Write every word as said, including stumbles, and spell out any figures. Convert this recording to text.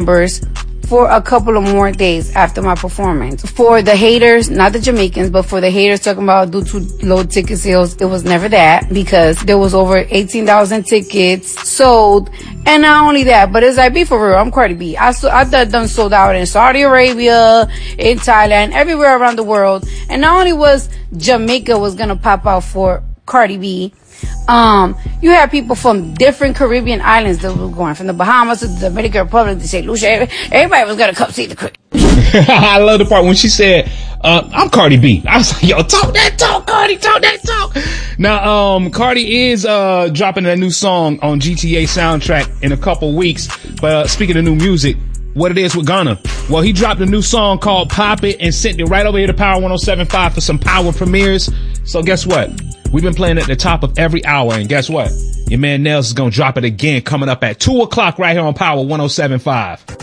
numbers for a couple of more days after my performance. For the haters, not the Jamaicans, but for the haters talking about due to low ticket sales, it was never that, because there was over eighteen thousand tickets sold. And not only that, but it's like, be for real, I'm Cardi B. I, so, I done sold out in Saudi Arabia, in Thailand, everywhere around the world. And not only was Jamaica was gonna pop out for Cardi B, Um, you have people from different Caribbean islands that were going from the Bahamas to the Dominican Republic to Saint Lucia. Everybody was gonna come see the Caribbean. I love the part when she said, uh, I'm Cardi B. I was like, yo, talk that talk, Cardi, talk that talk. Now, um, Cardi is, uh, dropping a new song on G T A soundtrack in a couple weeks. But, uh, speaking of new music, what it is with Gunna. Well, he dropped a new song called Pop It and sent it right over here to Power one oh seven point five for some Power premieres. So guess what? We've been playing at the top of every hour, and guess what? Your man Nels is gonna drop it again coming up at two o'clock right here on Power one oh seven point five.